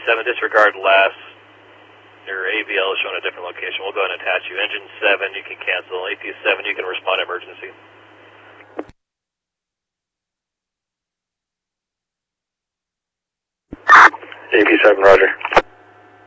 7, disregard last. Your AVL is showing a different location. We'll go ahead and attach you. Engine 7, you can cancel. AT 7, you can respond to emergency. AT 7, roger.